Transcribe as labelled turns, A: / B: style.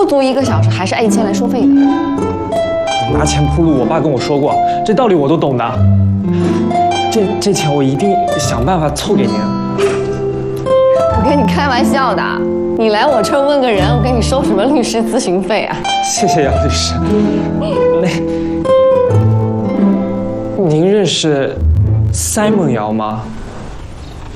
A: 足1个小时，还是按1000来收费的。
B: 拿钱铺路，我爸跟我说过，这道理我都懂的。这钱我一定想办法凑给您。
A: 我跟你开玩笑的，你来我这儿问个人，我给你收什么律师咨询费啊？
B: 谢谢杨律师。您认识Simon 姚吗？